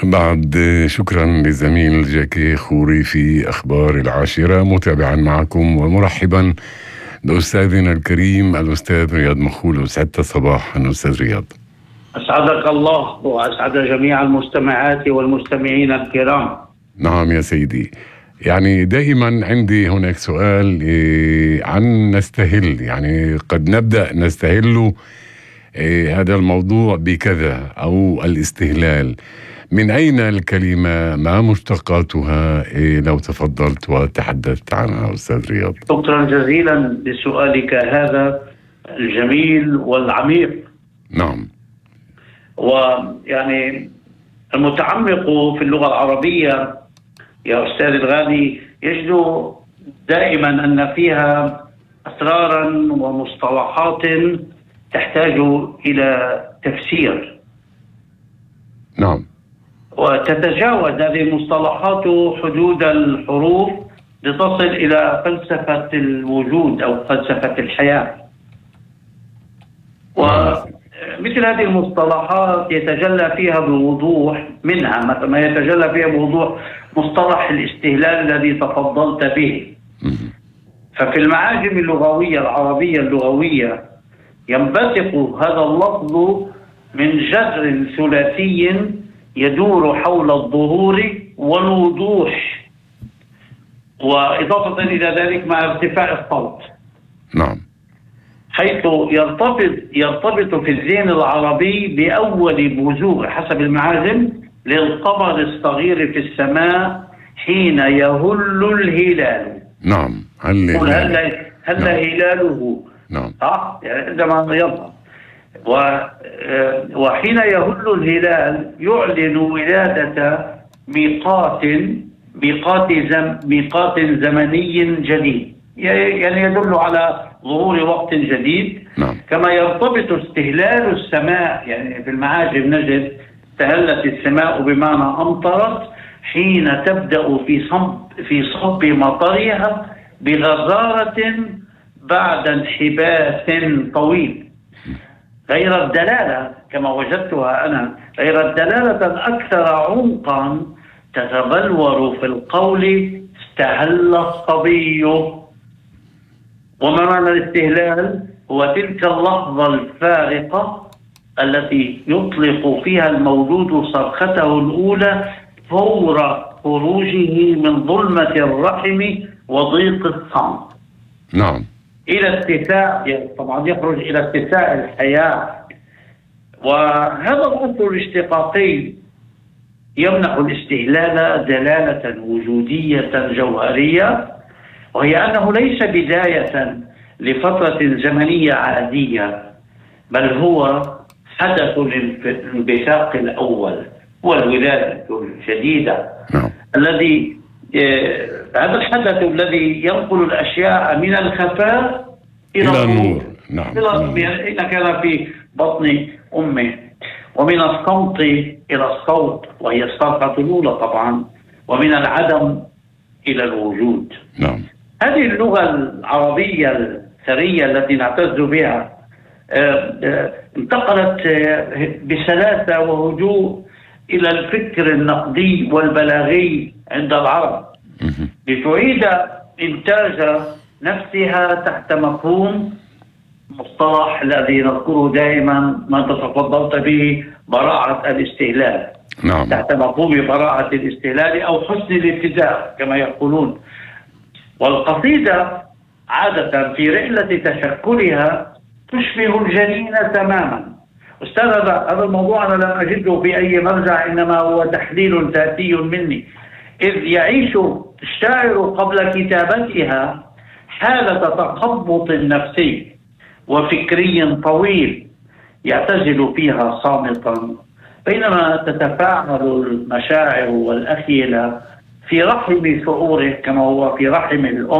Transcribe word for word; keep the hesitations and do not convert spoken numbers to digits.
بعد شكرا للزميل جاكي خوري في أخبار العاشرة، متابعا معكم ومرحبا بأستاذنا الكريم الأستاذ رياض مخول. سعدت صباحا أستاذ رياض. أسعدك الله وأسعد جميع المستمعات والمستمعين الكرام. نعم يا سيدي، يعني دائما عندي هناك سؤال عن نستهل، يعني قد نبدأ نستهل هذا الموضوع بكذا أو الاستهلال. من أين الكلمة؟ ما مشتقاتها؟ لو تفضلت وتحدثت عنها أستاذ رياض. شكرا جزيلا لسؤالك هذا الجميل والعميق. نعم. ويعني المتعمق في اللغة العربية يا أستاذ الغالي يجد دائما أن فيها أسرارا ومصطلحات تحتاج إلى تفسير. نعم. وتتجاوز هذه المصطلحات حدود الحروف لتصل إلى فلسفة الوجود أو فلسفة الحياة. ومثل هذه المصطلحات يتجلى فيها بوضوح، منها مثلا ما يتجلى فيها بوضوح مصطلح الاستهلال الذي تفضلت به. ففي المعاجم اللغوية العربية اللغوية ينبثق هذا اللفظ من جذر ثلاثي يدور حول الظهور والوضوح، وإضافة إلى ذلك مع ارتفاع الصوت. نعم. حيث يرتبط يرتبط في الذهن العربي بأول بزوغ حسب المعاجم للقمر الصغير في السماء حين يهل الهلال. نعم. هل هل هل نعم. هلاله. نعم. صح؟ يعني عندما يظهر وحين يهل الهلال يعلن ولادة ميقات ميقات زم ميقات زمني جديد، يعني يدل على ظهور وقت جديد. نعم. كما يرتبط استهلال السماء، يعني في المعاجم نجد استهلت السماء بمعنى أمطرت حين تبدأ في صب في صب مطرها بغزارة بعد انحباس طويل. غير الدلالة كما وجدتها أنا، غير الدلالة الأكثر عمقا تتبلور في القول استهل الصبي. وما معنى الاستهلال؟ هو تلك اللحظة الفارقة التي يطلق فيها المولود صرخته الأولى فور خروجه من ظلمة الرحم وضيق الصمت. نعم. إلى اتساع، طبعا يخرج إلى اتساع الحياة. وهذا العنصر الاشتقاقي يمنح الاستهلال دلالة وجودية جوهرية، وهي أنه ليس بداية لفترة زمنية عادية، بل هو حدث الانبثاق الأول، هو الولادة الجديدة. نعم. الذي هذا الحدث الذي ينقل الأشياء من الخفاء إلى, إلى النور. النور. نعم. إلى كان في بطن أمه، ومن الصمت إلى الصوت وهي الصرخة الأولى طبعا، ومن العدم إلى الوجود. نعم. هذه اللغة العربية الثرية التي نعتز بها انتقلت بسلاسة وهدوء إلى الفكر النقدي والبلاغي عند العرب لتعيد إنتاج نفسها تحت مفهوم مصطلح الذي نذكره دائما ما تفضلت به، براعة الاستهلال. نعم. تحت مفهوم براعة الاستهلال أو حسن الابتداء كما يقولون. والقصيدة عادة في رحلة تشكلها تشبه الجنين تماما. أستاذ هذا الموضوع أنا لم أجده في أي مرجع، إنما هو تحليل ذاتي مني. إذ يعيش الشاعر قبل كتابتها حالة تخبط نفسي وفكري طويل يعتزل فيها صامتا، بينما تتفاعل المشاعر والأخيلة في رحم شعوره كما هو في رحم الأم.